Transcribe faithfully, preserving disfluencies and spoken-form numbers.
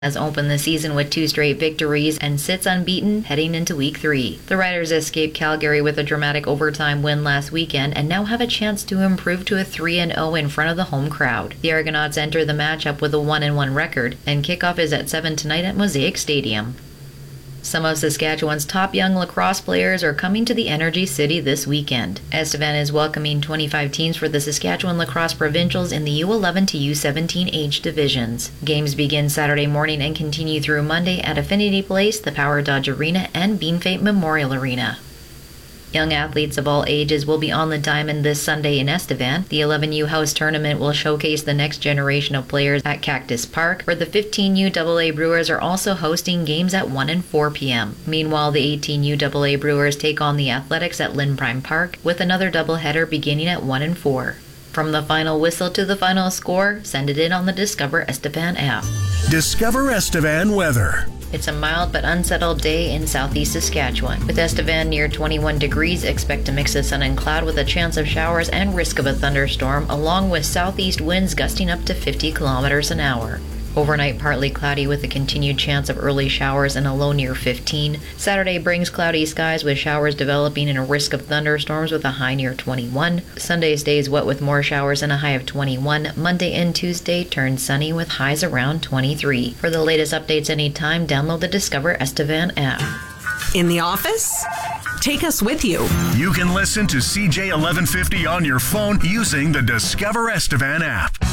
has opened the season with two straight victories and sits unbeaten heading into week three. The Riders escaped Calgary with a dramatic overtime win last weekend and now have a chance to improve to a three and oh in front of the home crowd. The Argonauts enter the matchup with a one and one record, and kickoff is at seven tonight at Mosaic Stadium. Some of Saskatchewan's top young lacrosse players are coming to the Energy City this weekend. Estevan is welcoming twenty-five teams for the Saskatchewan Lacrosse Provincials in the U eleven to U seventeen age divisions. Games begin Saturday morning and continue through Monday at Affinity Place, the Power Dodge Arena, and Bean Fate Memorial Arena. Young athletes of all ages will be on the diamond this Sunday in Estevan. The eleven U House Tournament will showcase the next generation of players at Cactus Park, where the fifteen U A A Brewers are also hosting games at one and four p.m. Meanwhile, the eighteen U A A Brewers take on the Athletics at Lynn Prime Park, with another doubleheader beginning at one and four. From the final whistle to the final score, send it in on the Discover Estevan app. Discover Estevan weather. It's a mild but unsettled day in southeast Saskatchewan. With Estevan near twenty-one degrees, expect a mix of sun and cloud with a chance of showers and risk of a thunderstorm, along with southeast winds gusting up to fifty kilometers an hour. Overnight, partly cloudy with a continued chance of early showers and a low near fifteen. Saturday brings cloudy skies with showers developing and a risk of thunderstorms with a high near twenty-one. Sunday stays wet with more showers and a high of twenty-one. Monday and Tuesday turn sunny with highs around twenty-three. For the latest updates anytime, download the Discover Estevan app. In the office? Take us with you. You can listen to C J eleven fifty on your phone using the Discover Estevan app.